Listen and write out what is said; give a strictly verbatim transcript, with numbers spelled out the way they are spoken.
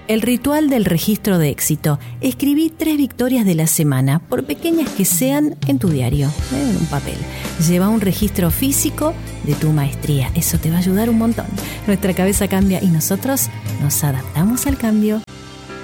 El ritual del registro de éxito. Escribí tres victorias de la semana, por pequeñas que sean, en tu diario, ¿eh? En un papel. Lleva un registro físico de tu maestría. Eso te va a ayudar un montón. Nuestra cabeza cambia y nosotros nos adaptamos al cambio.